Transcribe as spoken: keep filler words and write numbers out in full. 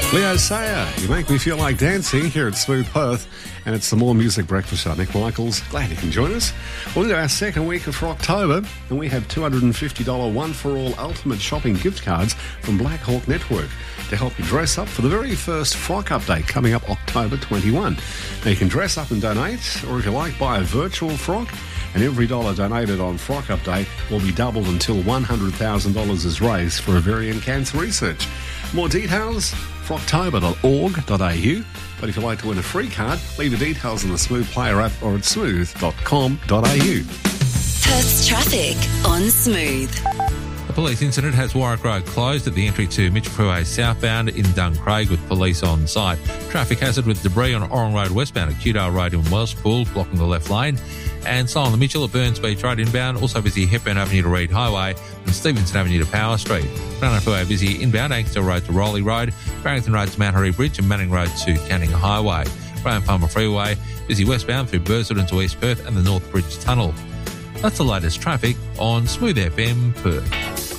Leo Sayer, you make me feel like dancing here at Smooth Perth, and it's the More Music Breakfast Show. Nick Michaels, glad you can join us. We're into our second week for October, and we have two hundred fifty dollars one-for-all ultimate shopping gift cards from Black Hawk Network to help you dress up for the very first Frock Update coming up October twenty-first. Now, you can dress up and donate, or if you like, buy a virtual frock, and every dollar donated on Frock Update will be doubled until one hundred thousand dollars is raised for ovarian cancer research. More details, frocktober dot org dot a u. But if you'd like to win a free card, leave the details in the Smooth Player app or at smooth dot com dot a u. Perth's traffic on Smooth. A police incident has Warwick Road closed at the entry to Mitchell Freeway southbound in Duncraig with police on site. Traffic hazard with debris on Orang Road westbound at Cudale Road in Wellspool blocking the left lane. And so on the Mitchell at Burns Beach Road inbound, also busy Hepburn Avenue to Reed Highway and Stevenson Avenue to Power Street. Brownlow Freeway busy inbound Anksdale Road to Rowley Road, Barrington Road to Mount Harry Bridge and Manning Road to Canning Highway. Graham Palmer Freeway busy westbound through Burswood to East Perth and the North Bridge Tunnel. That's the latest traffic on Smooth F M Perth.